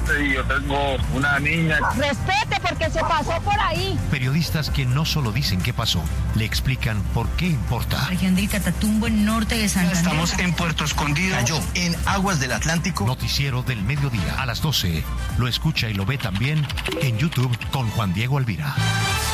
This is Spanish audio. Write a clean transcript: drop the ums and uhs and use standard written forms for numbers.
respete y yo tengo una niña. Respete porque se pasó por ahí. Periodistas que no solo dicen qué pasó, le explican por qué importa. Región de Catatumbo, en norte de Santander. Estamos en Puerto Escondido. Cayó en aguas del Atlántico. Noticiero del mediodía a las 12. Lo escucha y lo ve también en YouTube con Juan Diego Alvira.